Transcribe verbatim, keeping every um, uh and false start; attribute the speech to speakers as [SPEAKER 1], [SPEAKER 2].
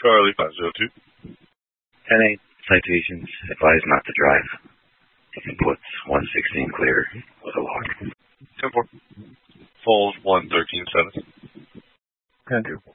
[SPEAKER 1] Charlie five zero two.
[SPEAKER 2] ten eight, citations, advised not to drive. Inputs one sixteen clear with a log.
[SPEAKER 1] ten four. Falls one thirteen seven.
[SPEAKER 3] ten two.